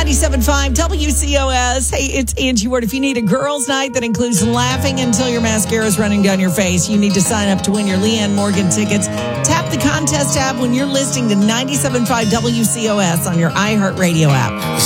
97.5 WCOS. Hey, it's Angie Ward. If you need a girls' night that includes laughing until your mascara is running down your face, you need to sign up to win your Leanne Morgan tickets. Tap the contest tab when you're listening to 97.5 WCOS on your iHeartRadio app.